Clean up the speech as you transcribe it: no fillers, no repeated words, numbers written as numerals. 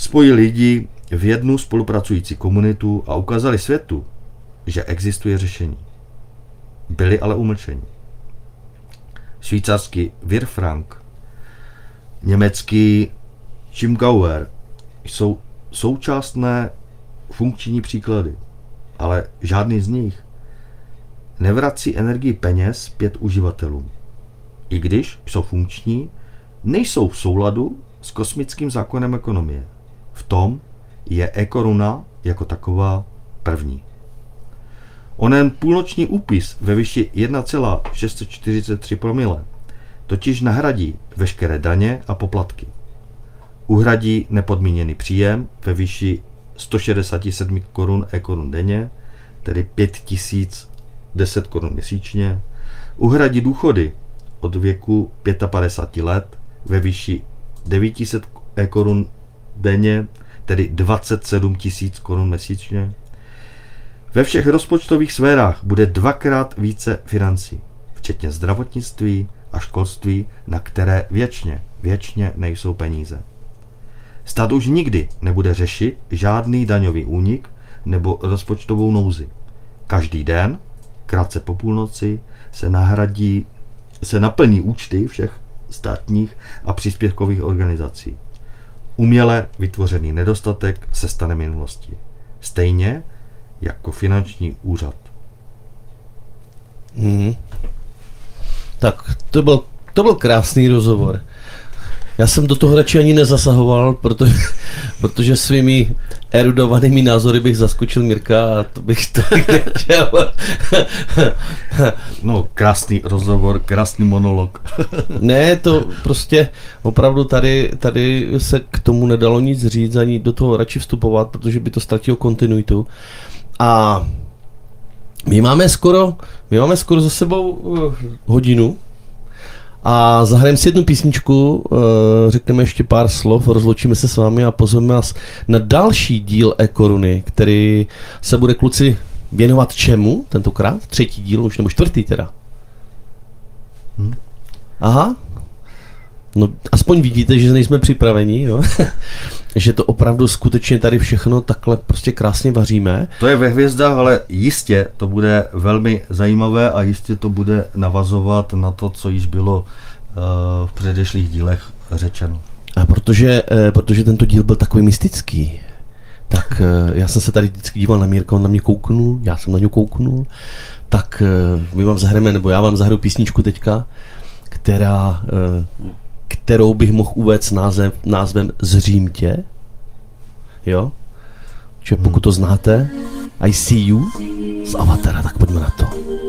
Spojí lidi v jednu spolupracující komunitu a ukázali světu, že existuje řešení. Byli ale umlčeni. Švýcarský Wirfrank, německý Chiemgauer jsou současné funkční příklady, ale žádný z nich nevrací energii peněz zpět uživatelům. I když jsou funkční, nejsou v souladu s kosmickým zákonem ekonomie. V tom je e-koruna jako taková první. Onen půlnoční úpis ve výši 1,643 promile totiž nahradí veškeré daně a poplatky. Uhradí nepodmíněný příjem ve výši 167 korun e-korun denně, tedy 5010 korun měsíčně. Uhradí důchody od věku 55 let ve výši 900 e-korun denně, tedy 27 000 korun měsíčně. Ve všech rozpočtových sférách bude dvakrát více financí, včetně zdravotnictví a školství, na které věčně nejsou peníze. Stát už nikdy nebude řešit žádný daňový únik nebo rozpočtovou nouzi. Každý den, krátce po půlnoci, se naplní účty všech státních a příspěvkových organizací. Uměle vytvořený nedostatek se stane minulostí. Stejně jako finanční úřad. Tak, to byl krásný rozhovor. Já jsem do toho radši ani nezasahoval, protože svými erudovanými názory bych zaskočil Mirka a to bych nechtěl. No, krásný rozhovor, krásný monolog. Ne, to prostě opravdu tady se k tomu nedalo nic říct, ani do toho radši vstupovat, protože by to ztratilo kontinuitu. A my máme skoro za sebou hodinu a zahrajeme si jednu písničku, řekneme ještě pár slov, rozloučíme se s vámi a pozveme vás na další díl e-koruny, který se bude, kluci, věnovat čemu tentokrát? Třetí díl už, nebo čtvrtý teda? Aha. No, aspoň vidíte, že nejsme připraveni, jo? Že to opravdu skutečně tady všechno takhle prostě krásně vaříme. To je ve hvězdách, ale jistě to bude velmi zajímavé a jistě to bude navazovat na to, co již bylo v předešlých dílech řečeno. A protože tento díl byl takový mystický, tak já jsem se tady vždycky díval na Mírka, on na mě kouknul, já jsem na něj kouknul, tak my vám zahrajeme, nebo já vám zahraju písničku teďka, kterou bych mohl uvést názvem Zřím tě. Jo? Čiže pokud to znáte, I see you z Avatara, tak pojďme na to.